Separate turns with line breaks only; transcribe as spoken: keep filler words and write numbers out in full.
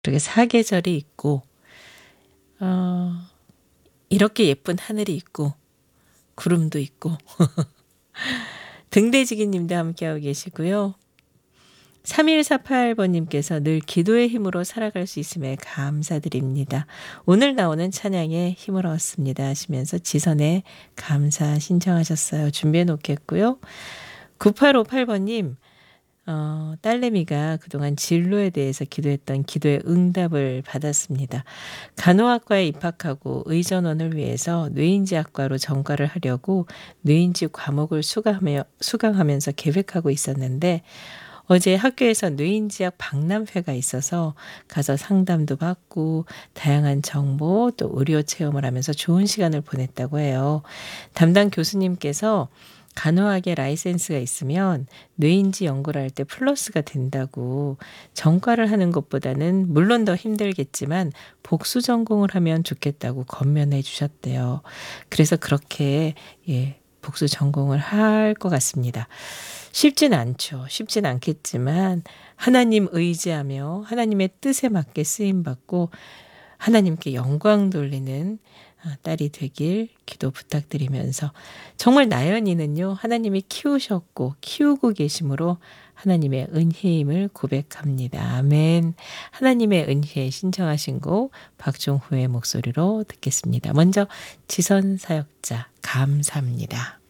그렇게 사계절이 있고 어 이렇게 예쁜 하늘이 있고 구름도 있고 등대지기 님도 함께하고 계시고요. 삼일사팔 번님께서 늘 기도의 힘으로 살아갈 수 있음에 감사드립니다. 오늘 나오는 찬양에 힘을 얻습니다 하시면서 지선에 감사 신청하셨어요. 준비해 놓겠고요. 구팔오팔 번님 어, 딸내미가 그동안 진로에 대해서 기도했던 기도의 응답을 받았습니다. 간호학과에 입학하고 의전원을 위해서 뇌인지학과로 전과를 하려고 뇌인지 과목을 수강하며, 수강하면서 계획하고 있었는데 어제 학교에서 뇌인지학 박람회가 있어서 가서 상담도 받고 다양한 정보 또 의료 체험을 하면서 좋은 시간을 보냈다고 해요. 담당 교수님께서 간호학의 라이센스가 있으면 뇌인지 연구를 할 때 플러스가 된다고 전과를 하는 것보다는 물론 더 힘들겠지만 복수 전공을 하면 좋겠다고 권면해 주셨대요. 그래서 그렇게 예, 복수 전공을 할 것 같습니다. 쉽진 않죠. 쉽진 않겠지만 하나님 의지하며 하나님의 뜻에 맞게 쓰임받고 하나님께 영광 돌리는 딸이 되길 기도 부탁드리면서 정말 나연이는요. 하나님이 키우셨고 키우고 계심으로 하나님의 은혜임을 고백합니다. 아멘. 하나님의 은혜 신청하신 곡 박종후의 목소리로 듣겠습니다. 먼저 지선 사역자 감사합니다.